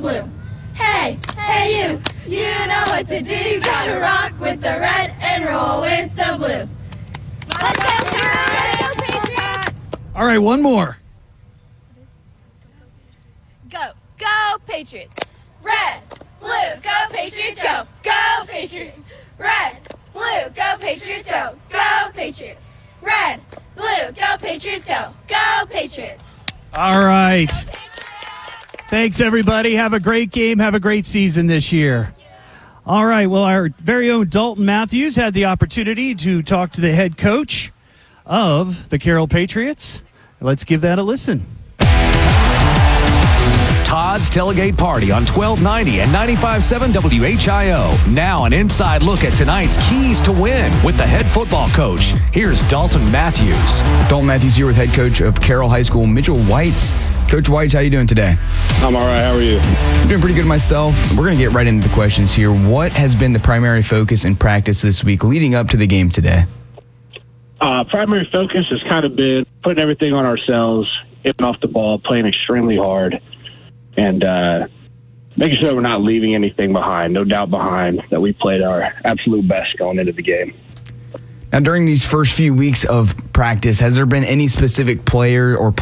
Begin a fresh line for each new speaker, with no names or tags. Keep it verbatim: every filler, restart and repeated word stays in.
blue. Hey, hey you, you know what to do. You gotta rock with the red and roll with the blue. Let's go, Carol! Let's go, Patriots!
All right, one more.
Go, go, Patriots! Red, blue, go, Patriots, go! Go, Patriots! Red, blue, go, Patriots, go! Go, Patriots! Red, blue, go, Patriots, go! Go, Patriots!
All right. Thanks, everybody. Have a great game. Have a great season this year. All right. Well, our very own Dalton Matthews had the opportunity to talk to the head coach of the Carroll Patriots. Let's give that a listen.
Todd's Tailgate Party on twelve ninety and ninety-five point seven W H I O. Now an inside look at tonight's keys to win with the head football coach. Here's Dalton Matthews.
Dalton Matthews here with head coach of Carroll High School, Mitchell Whites. Coach Whites, how you doing today?
I'm all right. How are you?
I'm doing pretty good myself. We're going to get right into the questions here. What has been the primary focus in practice this week leading up to the game today?
Uh, primary focus has kind of been putting everything on ourselves, getting off the ball, playing extremely hard, and uh, making sure we're not leaving anything behind. No doubt behind that we played our absolute best going into the game.
Now, during these first few weeks of practice, has there been any specific player or